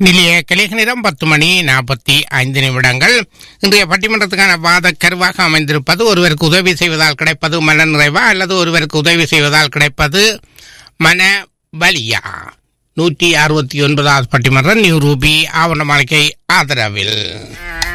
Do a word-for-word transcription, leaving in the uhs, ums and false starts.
நிலைய கலிக நேரம் பத்து மணி நாற்பத்தி ஐந்து நிமிடங்கள். இன்றைய பட்டிமன்றத்துக்கான வாத கருவாக அமைந்திருப்பது ஒருவருக்கு உதவி செய்வதால் கிடைப்பது மன நிறைவா அல்லது ஒருவருக்கு உதவி செய்வதால் கிடைப்பது மன வலியா? நூற்றி அறுபத்தி ஒன்பதாவது பட்டிமன்றம் நியூ ரூபி ஆவண மாளிகை ஆதரவில்.